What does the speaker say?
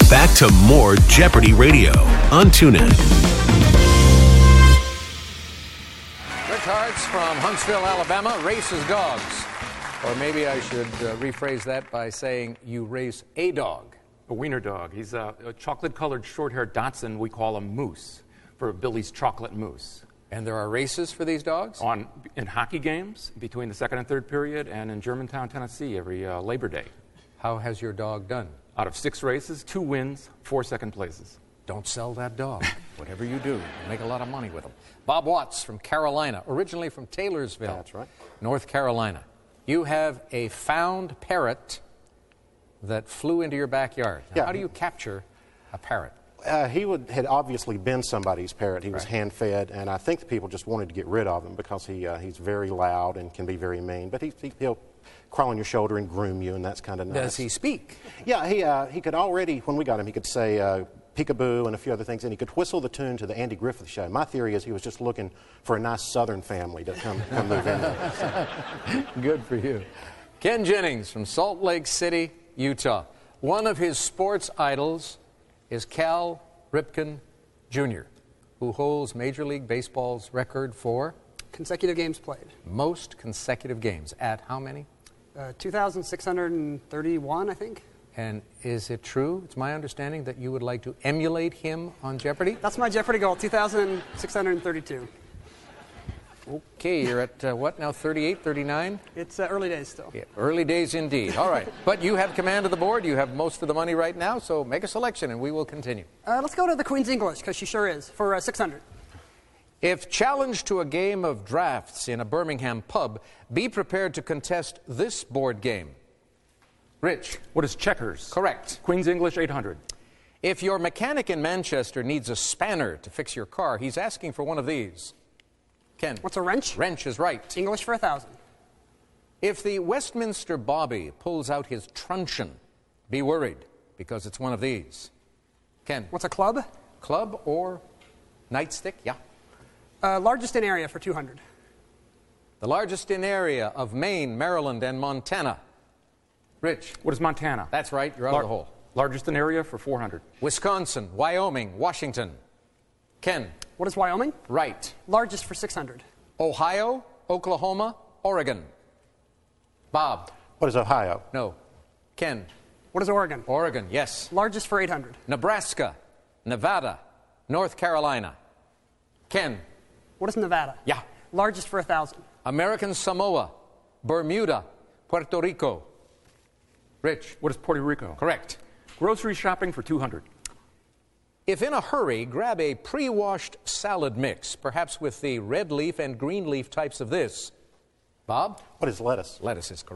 Back to more Jeopardy Radio on TuneIn. Rich Hartz from Huntsville, Alabama, races dogs. Or maybe I should rephrase that by saying you race a dog. A wiener dog. He's a chocolate-colored short-haired Dachshund. We call him Moose, for Billy's Chocolate Moose. And there are races for these dogs? In hockey games between the second and third period, and in Germantown, Tennessee, every Labor Day. How has your dog done? Out of 6 races, 2 wins, 4 second places. Don't sell that dog. Whatever you do, you'll make a lot of money with him. Bob Watts from Carolina, originally from Taylorsville. That's right. North Carolina. You have a found parrot that flew into your backyard. Now, Yeah. how do you capture a parrot? He had obviously been somebody's parrot. He was hand-fed, and I think the people just wanted to get rid of him because he's very loud and can be very mean. But he'll crawl on your shoulder and groom you, and that's kind of nice. Does he speak? Yeah, he could already, when we got him, he could say peekaboo and a few other things, and he could whistle the tune to the Andy Griffith Show. My theory is he was just looking for a nice Southern family to come move in there. So. Good for you. Ken Jennings from Salt Lake City, Utah. One of his sports idols is Cal Ripken Jr., who holds Major League Baseball's record for consecutive games played. Most consecutive games. At how many? 2,631, I think. And is it true, it's my understanding, that you would like to emulate him on Jeopardy? That's my Jeopardy goal, 2,632. Okay, you're at what now, 38, 39? It's early days still. Yeah, early days indeed. All right. But you have command of the board. You have most of the money right now, so make a selection and we will continue. Let's go to the Queen's English, because she sure is, for 600. If challenged to a game of drafts in a Birmingham pub, be prepared to contest this board game. Rich. What is checkers? Correct. Queen's English 800. If your mechanic in Manchester needs a spanner to fix your car, he's asking for one of these. Ken. What's a wrench? Wrench is right. English for 1,000. If the Westminster Bobby pulls out his truncheon, be worried, because it's one of these. Ken. What's a club? Club or nightstick? Yeah. Largest in area for 200. The largest in area of Maine, Maryland, and Montana. Rich. What is Montana? That's right. You're out of the hole. Largest in area for 400. Wisconsin, Wyoming, Washington. Ken. What is Wyoming? Right. Largest for 600. Ohio, Oklahoma, Oregon. Bob. What is Ohio? No. Ken. What is Oregon? Oregon, yes. Largest for 800. Nebraska, Nevada, North Carolina. Ken. What is Nevada? Yeah. Largest for 1,000. American Samoa, Bermuda, Puerto Rico. Rich. What is Puerto Rico? Correct. Grocery shopping for 200. If in a hurry, grab a pre-washed salad mix, perhaps with the red leaf and green leaf types of this. Bob? What is lettuce? Lettuce is correct.